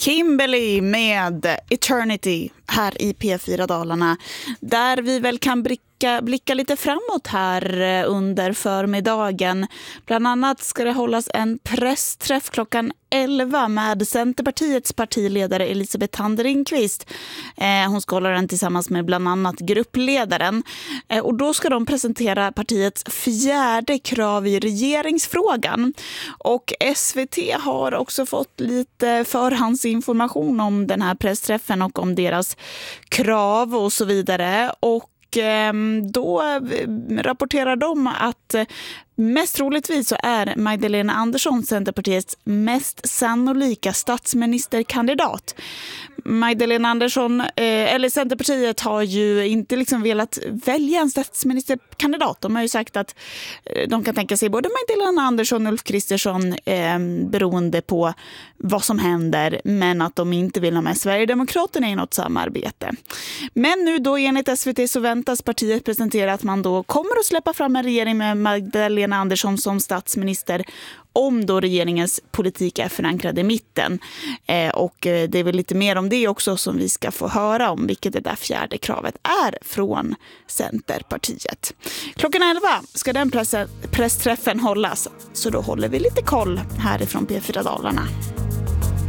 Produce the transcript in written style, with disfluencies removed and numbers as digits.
Kimberly med Eternity här i P4 Dalarna, där vi väl kan blicka lite framåt här under förmiddagen. Bland annat ska det hållas en pressträff klockan 11 med Centerpartiets partiledare Elisabeth Thand Ringqvist. Hon ska hålla den tillsammans med bland annat gruppledaren. Och då ska de presentera partiets fjärde krav i regeringsfrågan. Och SVT har också fått lite förhandsinformation om den här pressträffen och om deras krav och så vidare. Och då rapporterar de att mest troligtvis så är Magdalena Andersson Centerpartiets mest sannolika statsministerkandidat. Magdalena Andersson, eller Centerpartiet, har ju inte velat välja en statsministerkandidat. De har ju sagt att de kan tänka sig både Magdalena Andersson och Ulf Kristersson beroende på vad som händer, men att de inte vill ha med Sverigedemokraterna i något samarbete. Men nu då enligt SVT så väntas partiet presentera att man då kommer att släppa fram en regering med Magdalena Andersson som statsminister om då regeringens politik är förankrad i mitten. Och det är väl lite mer om det också som vi ska få höra om, vilket det där fjärde kravet är från Centerpartiet. Klockan 11 ska den pressträffen hållas, så då håller vi lite koll härifrån P4 Dalarna.